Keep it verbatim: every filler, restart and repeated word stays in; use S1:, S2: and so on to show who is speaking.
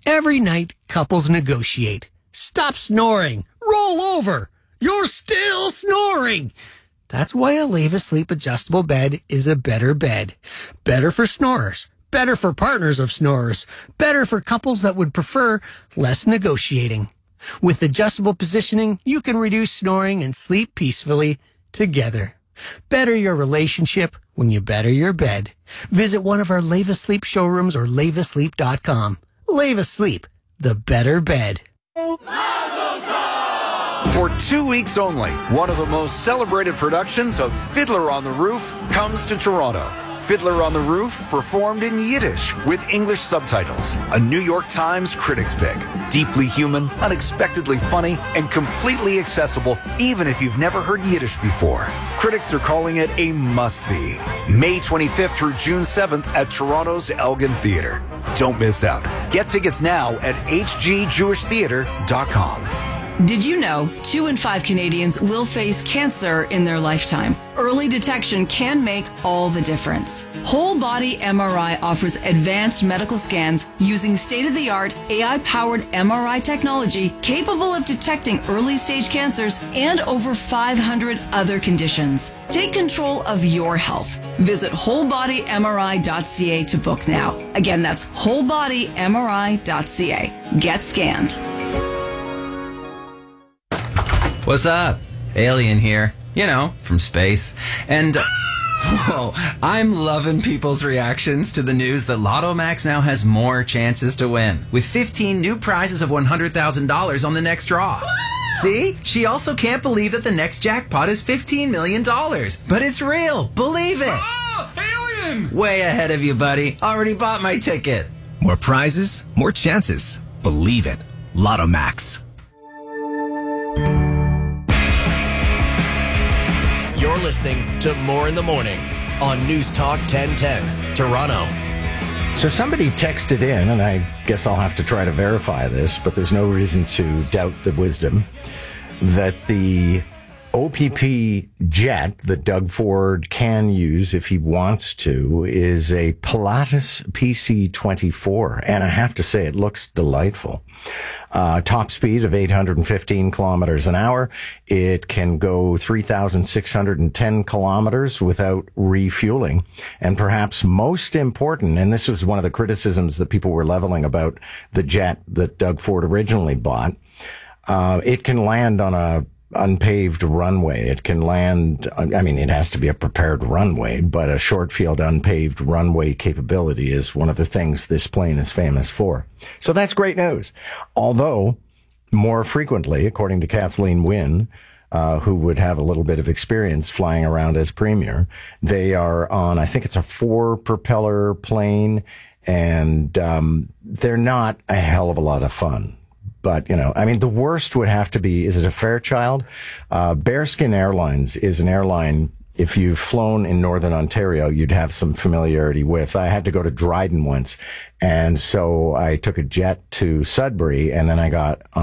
S1: Every night, couples negotiate. Stop snoring. Roll over. You're still snoring. That's why a Leva Sleep adjustable bed is a better bed. Better for snorers. Better for partners of snorers. Better for couples that would prefer less negotiating. With adjustable positioning, you can reduce snoring and sleep peacefully together. Better your relationship when you better your bed. Visit one of our Leva Sleep showrooms or leva sleep dot com. Leva Sleep, the better bed.
S2: For two weeks only, one of the most celebrated productions of Fiddler on the Roof comes to Toronto. Fiddler on the Roof, performed in Yiddish with English subtitles. A New York Times critics pick. Deeply human, unexpectedly funny, and completely accessible even if you've never heard Yiddish before. Critics are calling it a must-see. May twenty-fifth through June seventh at Toronto's Elgin Theatre. Don't miss out. Get tickets now at h g jewish theatre dot com.
S3: Did you know two in five Canadians will face cancer in their lifetime? Early detection can make all the difference. Whole Body M R I offers advanced medical scans using state-of-the-art A I-powered M R I technology capable of detecting early-stage cancers and over five hundred other conditions. Take control of your health. Visit whole body m r i dot c a to book now. Again, that's whole body m r i dot c a. Get scanned.
S4: What's up? Alien here. You know, from space. And, uh, whoa, I'm loving people's reactions to the news that Lotto Max now has more chances to win, with fifteen new prizes of one hundred thousand dollars on the next draw. See? She also can't believe that the next jackpot is fifteen million dollars. But it's real. Believe it.
S5: Oh, alien!
S4: Way ahead of you, buddy. Already bought my ticket.
S5: More prizes, more chances. Believe it. Lotto Max.
S6: You're listening to More in the Morning on News Talk ten ten, Toronto.
S7: So somebody texted in, and I guess I'll have to try to verify this, but there's no reason to doubt the wisdom, that the O P P jet that Doug Ford can use if he wants to is a Pilatus P C twenty-four. And I have to say, it looks delightful. Uh, top speed of eight hundred fifteen kilometers an hour. It can go three thousand six hundred ten kilometers without refueling. And perhaps most important, and this was one of the criticisms that people were leveling about the jet that Doug Ford originally bought, uh, it can land on a unpaved runway. It can land, I mean, it has to be a prepared runway, but a short field unpaved runway capability is one of the things this plane is famous for. So that's great news. Although, more frequently, according to Kathleen Wynne, uh, who would have a little bit of experience flying around as premier, they are on, I think it's a four propeller plane, and um, they're not a hell of a lot of fun. But, you know, I mean, the worst would have to be, is it a Fairchild? Uh, Bearskin Airlines is an airline, if you've flown in Northern Ontario, you'd have some familiarity with. I had to go to Dryden once, and so I took a jet to Sudbury, and then I got on